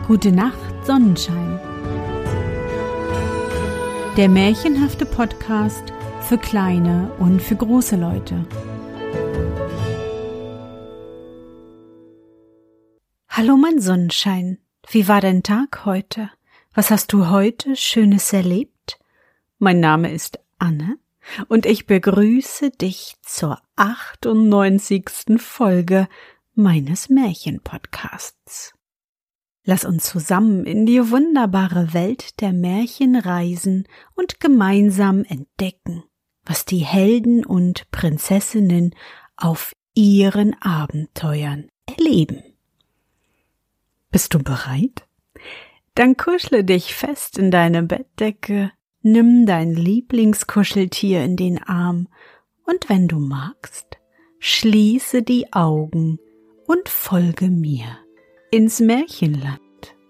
Gute Nacht, Sonnenschein. Der märchenhafte Podcast für kleine und für große Leute. Hallo mein Sonnenschein, wie war dein Tag heute? Was hast du heute Schönes erlebt? Mein Name ist Anne und ich begrüße dich zur 98. Folge meines Märchenpodcasts. Lass uns zusammen in die wunderbare Welt der Märchen reisen und gemeinsam entdecken, was die Helden und Prinzessinnen auf ihren Abenteuern erleben. Bist du bereit? Dann kuschle dich fest in deine Bettdecke, nimm dein Lieblingskuscheltier in den Arm und wenn du magst, schließe die Augen und folge mir ins Märchenland.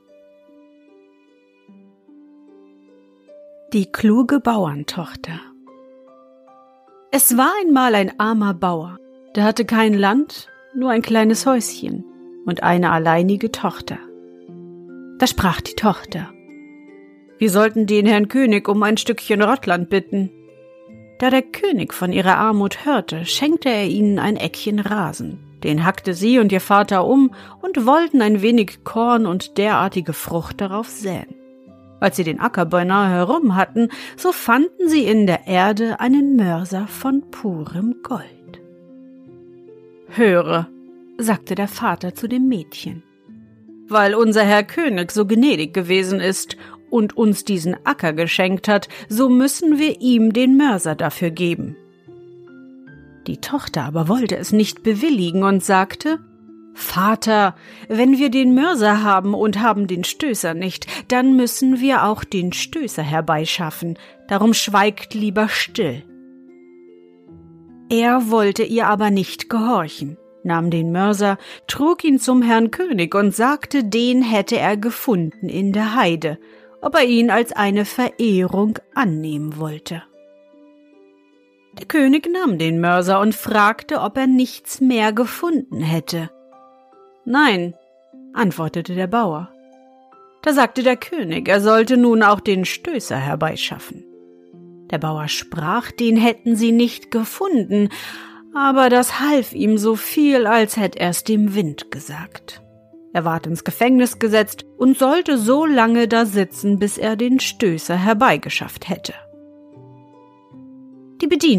Die kluge Bauerntochter. Es war einmal ein armer Bauer, der hatte kein Land, nur ein kleines Häuschen und eine alleinige Tochter. Da sprach die Tochter: Wir sollten den Herrn König um ein Stückchen Rottland bitten. Da der König von ihrer Armut hörte, schenkte er ihnen ein Eckchen Rasen. Den hackte sie und ihr Vater um und wollten ein wenig Korn und derartige Frucht darauf säen. Als sie den Acker beinahe herum hatten, so fanden sie in der Erde einen Mörser von purem Gold. Höre, sagte der Vater zu dem Mädchen, weil unser Herr König so gnädig gewesen ist und uns diesen Acker geschenkt hat, so müssen wir ihm den Mörser dafür geben. Die Tochter aber wollte es nicht bewilligen und sagte: Vater, wenn wir den Mörser haben und haben den Stößer nicht, dann müssen wir auch den Stößer herbeischaffen, darum schweigt lieber still. Er wollte ihr aber nicht gehorchen, nahm den Mörser, trug ihn zum Herrn König und sagte, den hätte er gefunden in der Heide, ob er ihn als eine Verehrung annehmen wollte. Der König nahm den Mörser und fragte, ob er nichts mehr gefunden hätte. Nein, antwortete der Bauer. Da sagte der König, er sollte nun auch den Stößer herbeischaffen. Der Bauer sprach, den hätten sie nicht gefunden, aber das half ihm so viel, als hätte er's dem Wind gesagt. Er ward ins Gefängnis gesetzt und sollte so lange da sitzen, bis er den Stößer herbeigeschafft hätte. Die Bedienten